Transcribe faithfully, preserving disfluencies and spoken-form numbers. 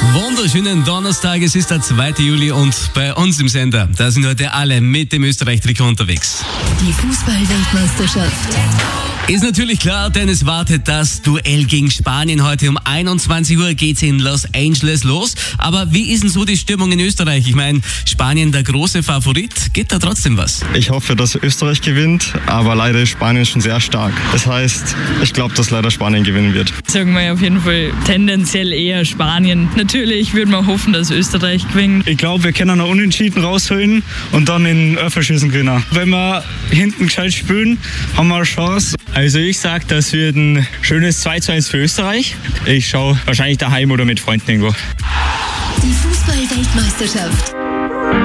Wunderschönen Donnerstag, es ist der zweite Juli und bei uns im Sender, da sind heute alle mit dem Österreich-Trikot unterwegs. Die Fußball-Weltmeisterschaft. Ist natürlich klar, denn es wartet das Duell gegen Spanien. Heute um einundzwanzig Uhr geht's in Los Angeles los. Aber wie ist denn so die Stimmung in Österreich? Ich meine, Spanien der große Favorit. Geht da trotzdem was? Ich hoffe, dass Österreich gewinnt, aber leider ist Spanien schon sehr stark. Das heißt, ich glaube, dass leider Spanien gewinnen wird. Sagen wir auf jeden Fall tendenziell eher Spanien. Natürlich würde man hoffen, dass Österreich gewinnt. Ich glaube, wir können noch Unentschieden rausholen und dann in Öffelschüssen gewinnen. Wenn wir hinten gescheit spielen, haben wir eine Chance. Also ich sage, das wird ein schönes zwei zu eins für Österreich. Ich schaue wahrscheinlich daheim oder mit Freunden irgendwo. Die Fußball-Weltmeisterschaft.